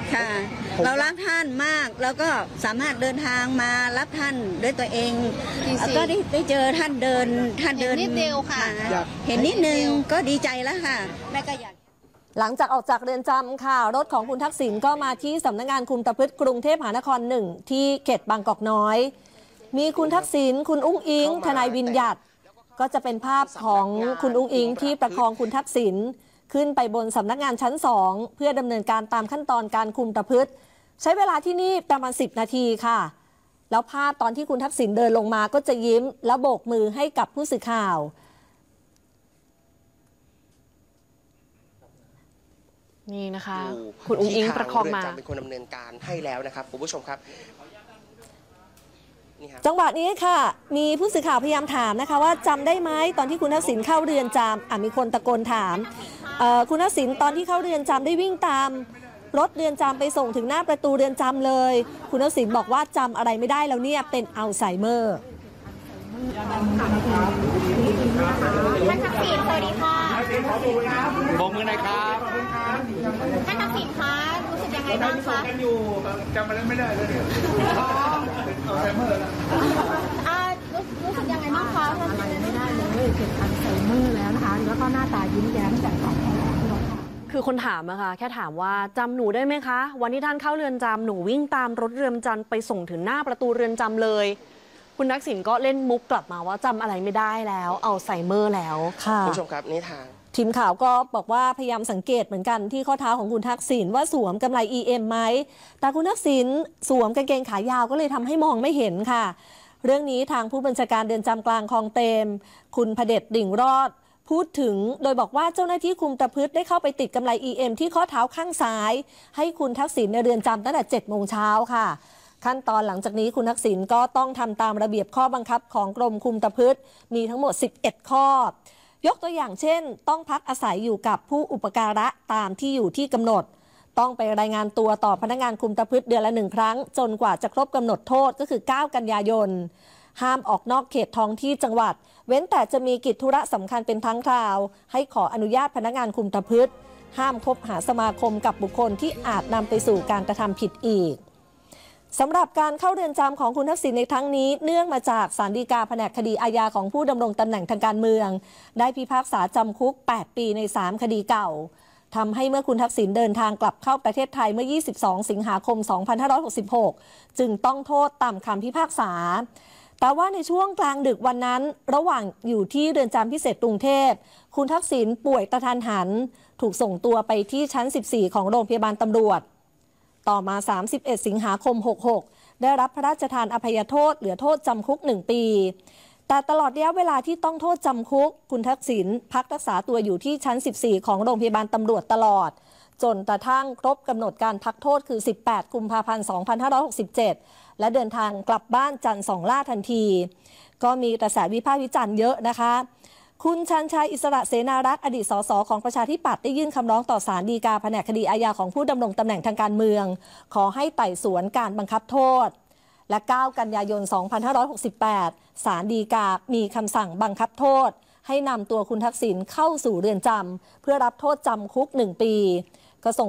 ค่ะเรารักท่านมากแล้วก็สามารถเดินทางมารับท่านด้วยตัวเองก็ได้เจอท่านเดินนิดเดียวค่ะเห็นนิดนึงก็ดีใจแล้วค่ะแม่ก็อยากหลังจากออกจากเรือนจำค่ะรถของคุณทักษิณก็มาที่สำนักงานคุมประพฤติกรุงเทพมหานคร1ที่เขตบางกอกน้อยมีคุณทักษิณคุณอุ้งอิงทนายวิญญัติก็จะเป็นภาพของคุณอุ้งอิงที่ประคองคุณทักษิณขึ้นไปบนสำนักงานชั้น2เพื่อดำเนินการตามขั้นตอนการคุมประพฤติใช้เวลาที่นี่ประมาณ10 นาทีค่ะแล้วภาพตอนที่คุณทักษิณเดินลงมาก็จะยิ้มและโบกมือให้กับผู้สื่อข่าวนี่นะคะคุณอุ้งอิงประคองมาเป็นคนดำเนินการให้แล้วนะครับคุณผู้ชมครับจังหวะนี้ค่ะมีผู้สื่อข่าวพยายามถามนะคะว่าจำได้ไหมตอนที่คุณทักษิณเข้าเรือนจำมีคนตะโกนถามคุณทักษิณตอนที่เข้าเรือนจำได้วิ่งตามรถเรือนจำไปส่งถึงหน้าประตูเรือนจำเลยคุณทักษิณบอกว่าจำอะไรไม่ได้แล้วเนี่ยเป็นอัลไซเมอร์ท่านทักษิณสวัสดีค่ะโบกมือหน่อยครับท่านทักษิณคะรู้สึกยังไงบ้างคะจำอะไรไม่ได้เลยเนี่ยอัลไซเมอร์รู้สึกยังไงบ้างคะจำอะไรไม่ได้เลยเป็นอัลไซเมอร์แล้วนะคะแล้วก็หน้าตายิ้มแย้มแจ่มใสคือคนถามอะค่ะแค่ถามว่าจำหนูได้ไหมคะวันที่ท่านเข้าเรือนจำหนูวิ่งตามรถเรือนจำไปส่งถึงหน้าประตูเรือนจำเลยคุณทักษิณก็เล่นมุกกลับมาว่าจำอะไรไม่ได้แล้วอัลไซเมอร์แล้วค่ะผู้ชมครับนี่ทางทีมข่าวก็บอกว่าพยายามสังเกตเหมือนกันที่ข้อเท้าของคุณทักษิณว่าสวมกำไล EM ไหมแต่คุณทักษิณสวมกางเกงขายาวก็เลยทำให้มองไม่เห็นค่ะเรื่องนี้ทางผู้บัญชาการเรือนจำกลางคลองเปรมคุณพเดชดิ่งรอดพูดถึงโดยบอกว่าเจ้าหน้าที่คุมประพฤติได้เข้าไปติดกำไล EM ที่ข้อเท้าข้างซ้ายให้คุณทักษิณในเรือนจำตั้งแต่7 โมงเช้าค่ะขั้นตอนหลังจากนี้คุณทักษิณก็ต้องทำตามระเบียบข้อบังคับของกรมคุมประพฤติมีทั้งหมด11 ข้อยกตัวอย่างเช่นต้องพักอาศัยอยู่กับผู้อุปการะตามที่อยู่ที่กำหนดต้องไปรายงานตัวต่อพนักงานคุมประพฤติเดือนละ1 ครั้งจนกว่าจะครบกำหนดโทษก็คือ9 กันยายนห้ามออกนอกเขตท้องที่จังหวัดเว้นแต่จะมีกิจธุระสำคัญเป็นครั้งคราวให้ขออนุญาตพนักงานคุมประพฤติห้ามคบหาสมาคมกับบุคคลที่อาจนำไปสู่การกระทำผิดอีกสำหรับการเข้าเรือนจำของคุณทักษิณในครั้งนี้เนื่องมาจากศาลฎีกาแผนกคดีอาญาของผู้ดำรงตำแหน่งทางการเมืองได้พิพากษาจำคุก8 ปีใน3 คดีเก่าทำให้เมื่อคุณทักษิณเดินทางกลับเข้าประเทศไทยเมื่อ22 สิงหาคม 2566จึงต้องโทษตามคำพิพากษาแต่ว่าในช่วงกลางดึกวันนั้นระหว่างอยู่ที่เรือนจำพิเศษกรุงเทพคุณทักษิณป่วยกระทันหันถูกส่งตัวไปที่ชั้น14ของโรงพยาบาลตำรวจต่อมา31 สิงหาคม 66ได้รับพระราชทานอภัยโทษเหลือโทษจำคุก1 ปีแต่ตลอดระยะเวลาที่ต้องโทษจำคุกคุณทักษิณพักรักษาตัวอยู่ที่ชั้น14ของโรงพยาบาลตำรวจตลอดจนกระทั่งครบกำหนดการพักโทษคือ18 กุมภาพันธ์ 2567และเดินทางกลับบ้านจันทร์2 ล่าทันทีก็มีกระแสวิพากษ์วิจารณ์เยอะนะคะคุณชันชัยอิสระเสนารักษ์อดีตสสของประชาธิปัตย์ได้ยื่นคำร้องต่อศาลฎีกาแผนกคดีอาญาของผู้ดำรงตำแหน่งทางการเมืองขอให้ไต่สวนการบังคับโทษและ9 กันยายน 2568ศาลฎีกามีคำสั่งบังคับโทษให้นำตัวคุณทักษิณเข้าสู่เรือนจำเพื่อรับโทษจำคุก1 ปีก็ส่ง